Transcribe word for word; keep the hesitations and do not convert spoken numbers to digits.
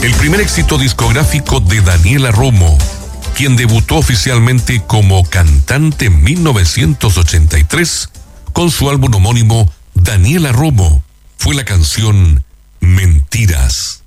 El primer éxito discográfico de Daniela Romo, quien debutó oficialmente como cantante en mil novecientos ochenta y tres con su álbum homónimo Daniela Romo, fue la canción Mentiras.